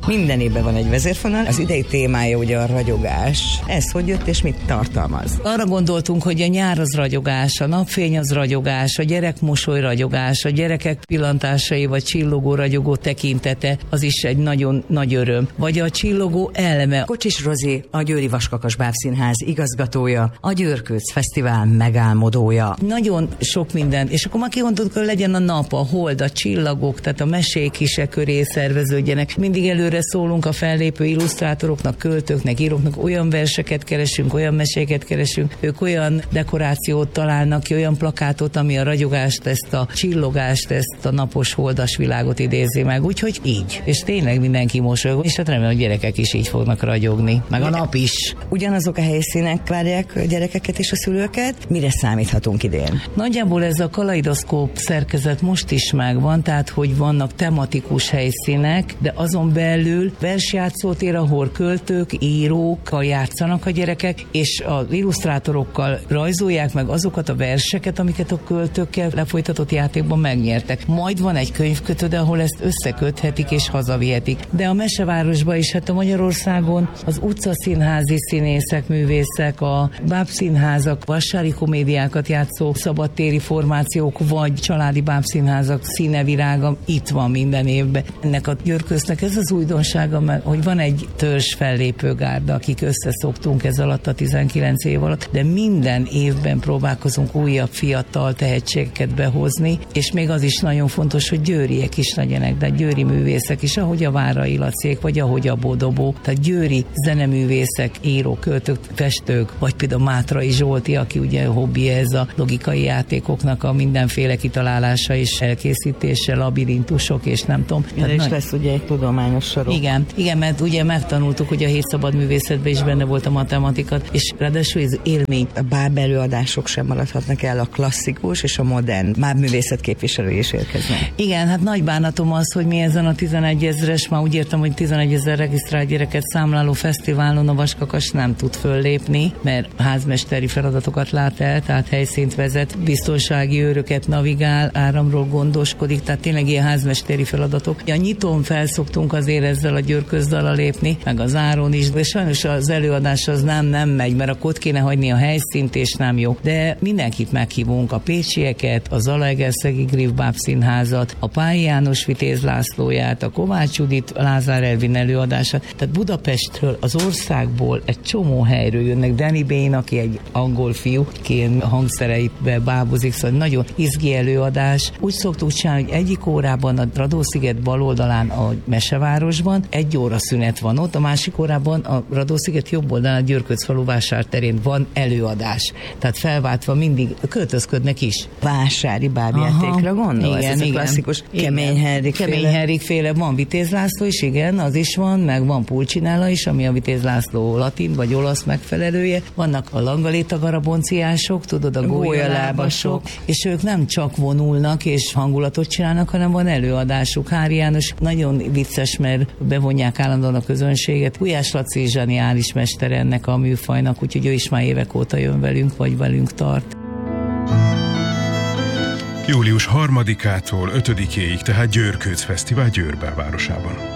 Minden évben van egy vezérfonal, az idei témája ugye a ragyogás. Ez hogy jött és mit tartalmaz? Arra gondoltunk, hogy a nyár az ragyogás, a napfény az ragyogás, a gyerek mosoly ragyogás, a gyerekek pillantásai vagy csillogó ragyogó tekintete, az is egy nagyon nagy öröm. Vagy a csillogó elme. Kocsis Rozi, a Győri Vaskakas Bábszínház igazgatója, a Győrkőc Fesztivál megálmodója. Nagyon sok minden, és akkor már kimondtuk, hogy legyen a nap, a hold, a csillagok, tehát a mesék is köré szerveződjenek. Mindig előre szólunk a fellépő illusztrátoroknak, költőknek, íróknak, olyan verseket keresünk, olyan meséket keresünk, ők olyan dekorációt találnak ki, olyan plakátot, ami a ragyogást, ezt a csillogást, ezt a napos holdas világot idézi meg, úgyhogy így. És tényleg mindenki mosolyog, és hát remélem, hogy gyerekek is így fognak ragyogni, meg a nap is. Ugyanazok a helyszínek várják a gyerekeket és a szülőket? Mire számíthatunk idén? Nagyjából ez a kaleidoszkóp szerkezet most is megvan, tehát hogy vannak tematikus helyszínek, de azon belül versjátszótér, ahol költők, írókkal játszanak a gyerekek, és az illusztrátorokkal rajzolják meg azokat a verseket, amiket a költőkkel lefolytatott játékban megnyertek. Majd van egy könyvkötőde, ahol ezt összeköthetik és hazavihetik. De a Mesevárosban is, hát a Magyarországon az utcaszínházi színészek, művészek, a bábszínházak, vassári komédiákat játszó szabadtéri formációk, vagy családi bábszínházak színevirága itt van minden évben. Ennek a Győrkőcnek ez az újdonsága, hogy van egy törzs fellépőgárda, akik összeszoktunk ez alatt a 19 év alatt, de minden évben próbálkozunk újabb fiatal tehetségeket behozni, és még az is nagyon fontos, hogy győriek is legyenek, de győri művészek is, ahogy a Várai Lacék, vagy ahogy a Bodobó, tehát győri zeneművészek, írók, költők, festők, vagy például Mátrai Zsolti, aki ugye hobbi ez a logikai játékoknak a mindenféle kitalálása és elkészítése, labirintusok, és nem tudom. És lesz ugye egy tudományos sarok. Igen, mert ugye megtanultuk, hogy a 7 szabad művészetben is benne volt a matematika, és ráadásul ez élmény. A báb előadások sem maradhatnak el, a klasszikus és a modern bábművészet képviselői is érkeznek. Igen, hát nagy bánatom az, hogy mi ezen a 11 000-es, már úgy értem, hogy 11 000 regisztrált gyereket számláló fesztiválon a Vaskakas nem tud föllépni, mert házmesteri feladatokat lát el, tehát helyszínt vezet, biztonsági őröket navigál, áramról gondoskodik, tehát tényleg ilyen házmesteri feladatok. A nyitón felszoktunk azért ezzel a Győrközdallal lépni, meg az Áron is, de sajnos az előadás az nem megy, mert akkor ott kéne hagyni a helyszínt, és nem jó. De mindenkit meghívunk, a pécsieket, a Zalaegerszegi Griff Bábszínházat, a Pályi János Vitéz Lászlóját, a Kovács Judit Lázár Ervin előadását. Tehát Budapestről, az országból egy csomó helyről jönnek. Danny Bain, aki egy angol fiú, aki hangszereitbe bábozik, szóval nagyon izgi előadás. Úgy szoktuk csinálni, hogy egyik órában a Radó-sziget bal oldalán a Mesevárosban 1 óra szünet van ott, a másik órában a Radó-sziget jobb oldalán a Győrkőc falu vásárterén van előadás. Tehát felváltva mindig költözködnek is. Vásári bábjátékra gondolsz? Igen, ez a klasszikus Kemény Henrik féle. Kemény Henrik féle. Van Vitéz László is, igen, az is van, meg van Pulcsinella is, ami a Vitéz László latin vagy olasz megfelelője. Vannak a Langaléta garabonciások, tudod, a gólyalábasok, és ők nem csak vonulnak és hangulatot csinálnak, hanem van előadásuk. Hári János nagyon vicces, mert bevonják állandóan a közönséget. Gulyás Laci zseniális mester ennek a műfajnak, úgyhogy ő is már évek óta jön velünk, vagy velünk tart. Július 3-ától 5-éig, tehát Győrkőc Fesztivál Győr belvárosában.